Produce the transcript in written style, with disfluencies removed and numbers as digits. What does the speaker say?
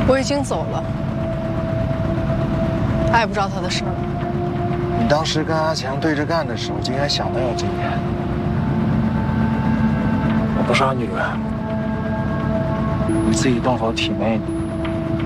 我已经走了，他也不知道他的事儿。 你当时跟阿强对着干的时候，就应该想到要这一点。我不杀女人，你自己动手体内。